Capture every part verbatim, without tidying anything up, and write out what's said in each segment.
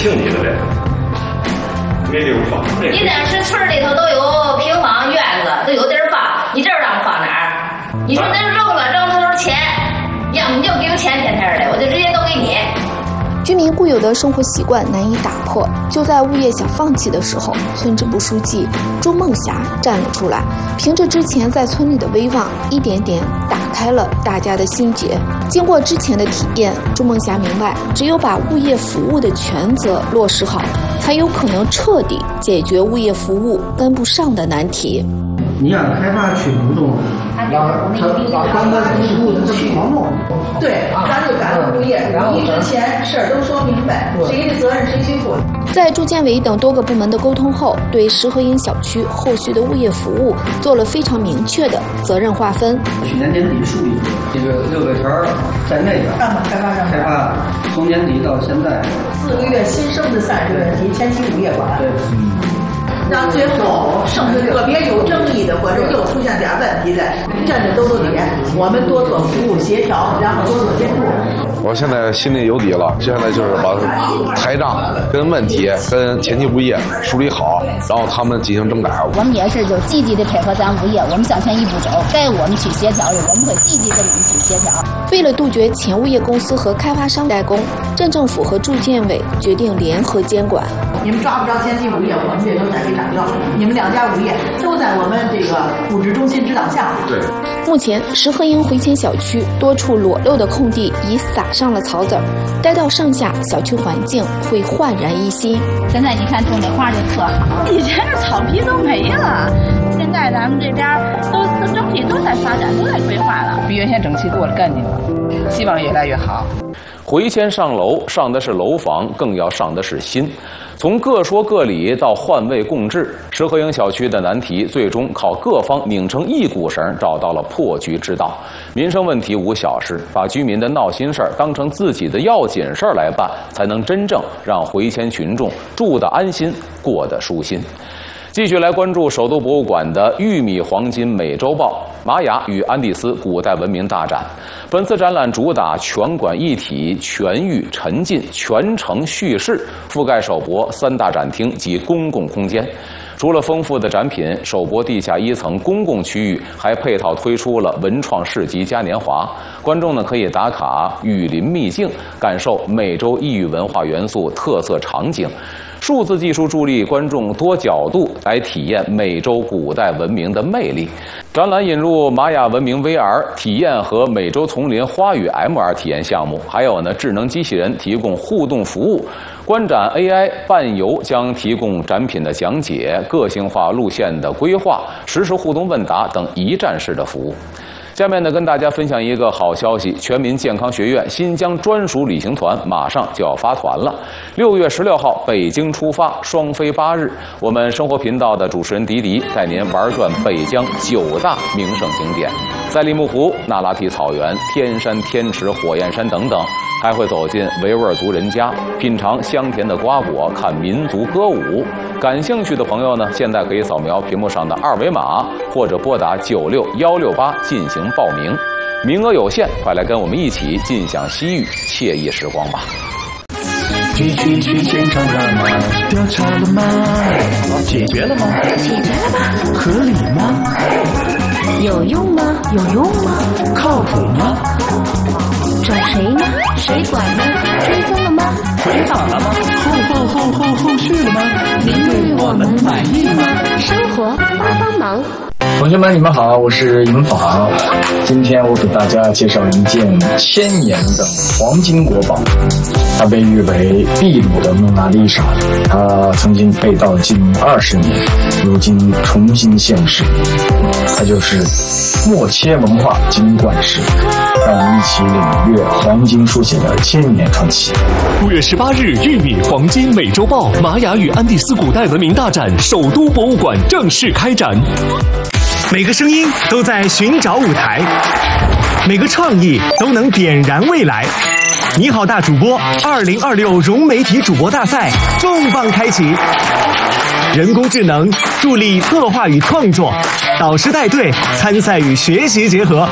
姓你的嘞，没地方放。 你当时村里头都有平房院子，都有地儿放，你这儿让我放哪儿？你说那扔了扔的都是钱，要么你就给我钱天天的，我就直接都给你。 居民固有的生活习惯难以打破，就在物业想放弃的时候，村支部书记朱梦霞站了出来，凭着之前在村里的威望，一点点打开了大家的心结。经过之前的体验，朱梦霞明白，只有把物业服务的权责落实好，才有可能彻底解决物业服务跟不上的难题。 你让开发区主动，让他把关关支部这是忙弄。 对，他就赶物业，你之前事儿都说明白，谁的责任谁去负。 在住建委等多个部门的沟通后，对石河营小区后续的物业服务做了非常明确的责任划分。 去年年底树立这个六个条在内的让开发商开发，从年底到现在四个月新生的三十个问题，前期物业管。 对，嗯。 让最后剩下个别有争议的或者又出现点问题的，站着兜兜底，我们多做服务协调，然后多做监督。 我现在心里有底了，现在就是把台账跟问题跟前期物业梳理好，然后他们进行整改。 我们也是就积极的配合咱物业，我们向前一步走，该我们去协调的，我们会积极跟你们去协调。 为了杜绝前物业公司和开发商代工，镇政府和住建委决定联合监管。 你们抓不着前期物业，我们这都在给掌着。你们两家物业都在我们这个物质中心指导下。 对。 目前石河营回迁小区多处裸露的空地已撒上了草籽儿，待到盛夏，小区环境会焕然一新。 现在你看种的花就特好，以前的草皮都没了，现在咱们这边都都整体都在发展，都在规划了， 比原先整齐多了，干净了，希望越来越好。 回迁上楼，上的是楼房，更要上的是心。从各说各理到换位共治，石河营小区的难题最终靠各方拧成一股绳，找到了破局之道。民生问题无小事，把居民的闹心事儿当成自己的要紧事儿来办，才能真正让回迁群众住得安心，过得舒心。继续来关注首都博物馆的玉米黄金美洲豹玛雅与安第斯古代文明大展。本次展览主打全馆一体、全域沉浸、全程叙事，覆盖首博三大展厅及公共空间。除了丰富的展品，首博地下一层公共区域还配套推出了文创市集嘉年华，观众呢可以打卡雨林秘境，感受美洲异域文化元素特色场景。数字技术助力观众多角度来体验美洲古代文明的魅力。展览引入玛雅文明 V R 体验和美洲丛林花语 M R 体验项目，还有呢智能机器人提供互动服务。观展 A I 伴游将提供展品的讲解、个性化路线的规划、实时互动问答等一站式的服务。下面呢，跟大家分享一个好消息：全民健康学院新疆专属旅行团马上就要发团了。六月十六号北京出发，双飞八日。我们生活频道的主持人迪迪带您玩转北疆九大名胜景点，赛里木湖、那拉提草原、天山、天池、火焰山等等。还会走进维吾尔族人家，品尝香甜的瓜果，看民族歌舞。感兴趣的朋友呢，现在可以扫描屏幕上的二维码，或者拨打九六幺六八进行报名。名额有限，快来跟我们一起尽享西域惬意时光吧！ 去去去现场了吗？调查了吗？解决了吗？ 解决了吗？ 合理吗？ 有用吗？有用吗？ 靠谱吗？ 找谁呢？谁管呢？追踪了吗？ 回访了吗？后后后后后续了吗？ 您对我们满意吗？生活帮帮忙。 同学们，你们好，我是银坊。今天我给大家介绍一件千年的黄金国宝，它被誉为秘鲁的蒙娜丽莎，它曾经被盗近二十年，如今重新现世。它就是墨切文化金冠石，让我们一起领略黄金书写的千年传奇。 五月十八日，玉米黄金美洲豹玛雅与安第斯古代文明大展首都博物馆正式开展。 每个声音都在寻找舞台，每个创意都能点燃未来。你好大主播二零二六融媒体主播大赛重磅开启，人工智能助力策划与创作，导师带队参赛与学习结合。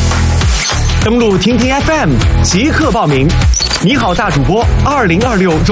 登录听听 F M 即刻报名。你好大主播二零二六